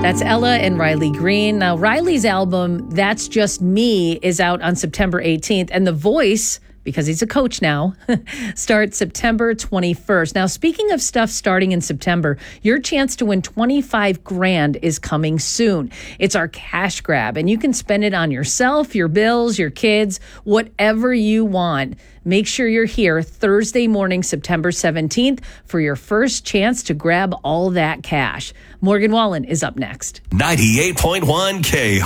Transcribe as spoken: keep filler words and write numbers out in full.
That's Ella and Riley Green. Now, Riley's album, That's Just Me, is out on September eighteenth. And The Voice, because he's a coach now, starts September twenty-first. Now, speaking of stuff starting in September, your chance to win twenty-five grand is coming soon. It's our cash grab, and you can spend it on yourself, your bills, your kids, whatever you want. Make sure you're here Thursday morning, September seventeenth, for your first chance to grab all that cash. Morgan Wallen is up next. ninety-eight point one K